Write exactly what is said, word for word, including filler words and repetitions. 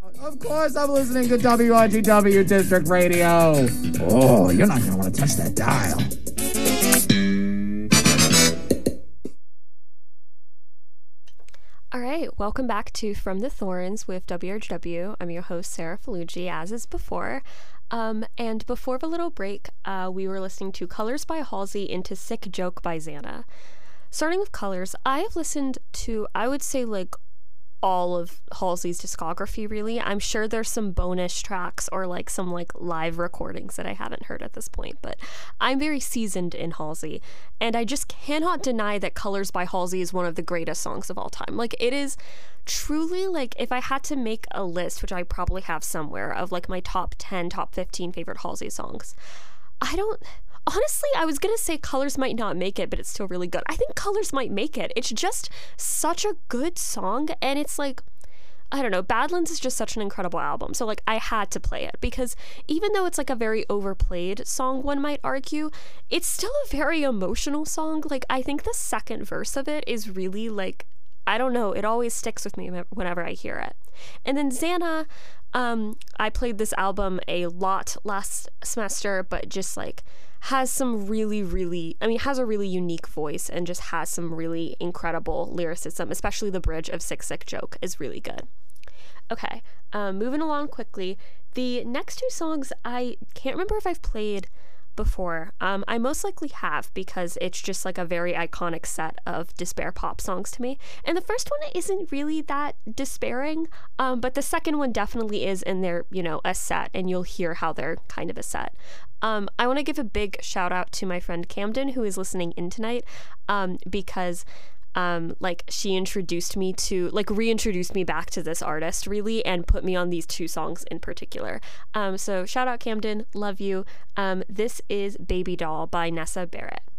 Of course I'm listening to W R G W District Radio. Oh, you're not going to want to touch that dial. All right, welcome back to From the Thorns with W R G W. I'm your host, Sarah Falucci, as is before. Um, and before the little break, uh, we were listening to Colors by Halsey into Sick Joke by Xana. Starting with Colors, I have listened to, I would say, like, all of Halsey's discography, really. I'm sure there's some bonus tracks or like some like live recordings that I haven't heard at this point, but I'm very seasoned in Halsey, and I just cannot deny that Colors by Halsey is one of the greatest songs of all time. Like, it is truly, like, if I had to make a list, which I probably have somewhere, of like my top ten, top fifteen favorite Halsey songs, I don't... Honestly, I was going to say Colors might not make it, but it's still really good. I think Colors might make it. It's just such a good song, and it's like, I don't know, Badlands is just such an incredible album. So, like, I had to play it, because even though it's, like, a very overplayed song, one might argue, it's still a very emotional song. Like, I think the second verse of it is really, like, I don't know, it always sticks with me whenever I hear it. And then Xana, um, I played this album a lot last semester, but just, like, has some really, really, I mean, has a really unique voice and just has some really incredible lyricism, especially the bridge of Sick Sick Joke is really good. Okay, um, moving along quickly. The next two songs, I can't remember if I've played before. Um, I most likely have, because it's just like a very iconic set of despair pop songs to me. And the first one isn't really that despairing, um, but the second one definitely is, and they're, you know, a set, and you'll hear how they're kind of a set. Um, I want to give a big shout out to my friend Camden, who is listening in tonight, um, because Um, like, she introduced me to, like, reintroduced me back to this artist, really, and put me on these two songs in particular. Um, so shout out Camden, love you. Um, this is Baby Doll by Nessa Barrett.